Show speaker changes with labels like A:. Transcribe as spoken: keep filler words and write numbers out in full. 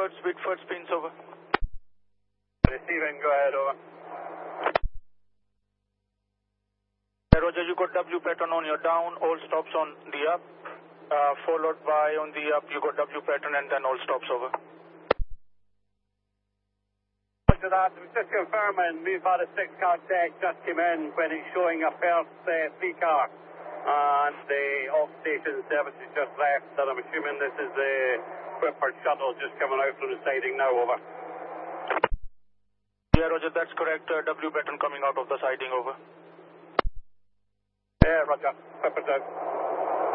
A: Whitford, Whitford spins over.
B: Receiving, go ahead, over.
A: Roger, you got W pattern on your down, all stops on the up, uh, followed by on the up, you got W pattern and then all stops over.
B: To that, just confirming, we've had a six car check just came in when it's showing a first uh, three car, and the off-station service is just left, and I'm assuming this is the Whitford shuttle just coming out from the siding now, over.
A: Yeah, Roger, that's correct, uh, W pattern coming out of the siding, over.
B: Yeah, Roger, Whitford's out.